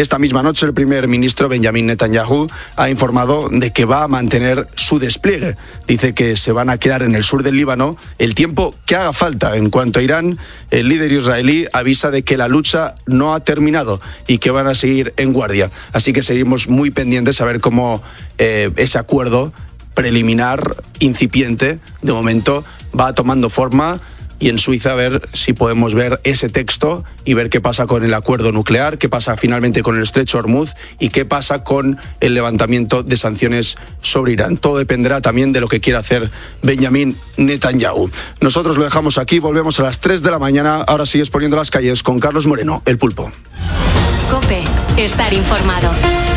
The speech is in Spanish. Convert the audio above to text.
Esta misma noche el primer ministro Benjamin Netanyahu ha informado de que va a mantener su despliegue. Dice que se van a quedar en el sur del Líbano el tiempo que haga falta. En cuanto a Irán, el líder israelí avisa de que la lucha no ha terminado y que van a seguir en guardia. Así que seguimos muy pendientes a ver cómo ese acuerdo preliminar, incipiente, de momento va tomando forma, y en Suiza a ver si podemos ver ese texto y ver qué pasa con el acuerdo nuclear, qué pasa finalmente con el estrecho Hormuz y qué pasa con el levantamiento de sanciones sobre Irán. Todo dependerá también de lo que quiera hacer Benjamin Netanyahu. Nosotros lo dejamos aquí, volvemos a las 3 de la mañana. Ahora sigues poniendo las calles con Carlos Moreno, El Pulpo. COPE, estar informado.